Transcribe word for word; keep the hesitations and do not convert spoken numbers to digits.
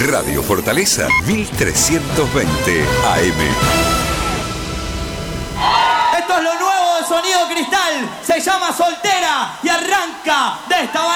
Radio Fortaleza mil trescientos veinte A M. Esto es lo nuevo de Sonido Cristal. Se llama Soltera y arranca de esta manera.